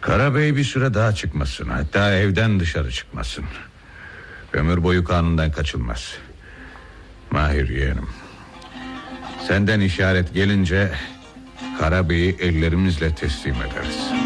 Karabey bir süre daha çıkmasın, hatta evden dışarı çıkmasın. Ömür boyu kanundan kaçılmaz. Mahir yeğenim, senden işaret gelince Karabey'i ellerimizle teslim ederiz.